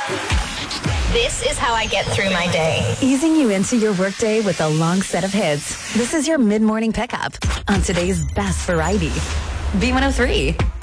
This is how I get through my day. Easing you into your workday with a long set of hits. This is your mid-morning pickup on today's best variety. B103.